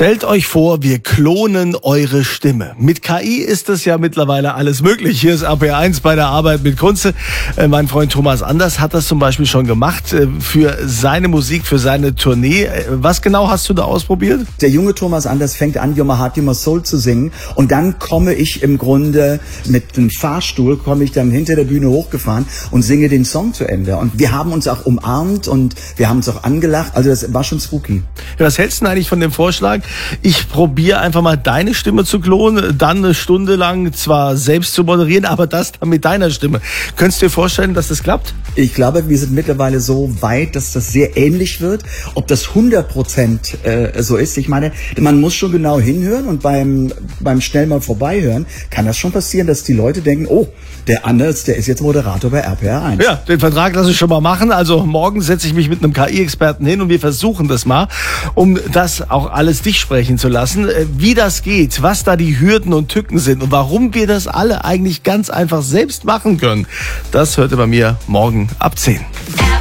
Stellt euch vor, wir klonen eure Stimme. Mit KI ist das ja mittlerweile alles möglich. Hier ist RPR1 bei der Arbeit mit Kunze. Mein Freund Thomas Anders hat das zum Beispiel schon gemacht für seine Musik, für seine Tournee. Was genau hast du da ausprobiert? Der junge Thomas Anders fängt an, You're My Heart, You're My Soul zu singen. Und dann komme ich im Grunde mit einem Fahrstuhl, komme ich dann hinter der Bühne hochgefahren und singe den Song zu Ende. Und wir haben uns auch umarmt und wir haben uns auch angelacht. Also das war schon spooky. Ja, was hältst du eigentlich von dem Vorschlag? Ich probiere einfach mal deine Stimme zu klonen, dann eine Stunde lang zwar selbst zu moderieren, aber das dann mit deiner Stimme. Könntest du dir vorstellen, dass das klappt? Ich glaube, wir sind mittlerweile so weit, dass das sehr ähnlich wird. Ob das 100% so ist, ich meine, man muss schon genau hinhören und beim schnell mal vorbeihören kann das schon passieren, dass die Leute denken, oh, der Anders, der ist jetzt Moderator bei RPR1. Ja, den Vertrag lasse ich schon mal machen. Also morgen setze ich mich mit einem KI-Experten hin und wir versuchen das mal, um das auch alles dich sprechen zu lassen. Wie das geht, was da die Hürden und Tücken sind und warum wir das alle eigentlich ganz einfach selbst machen können, das hört ihr bei mir morgen ab 10.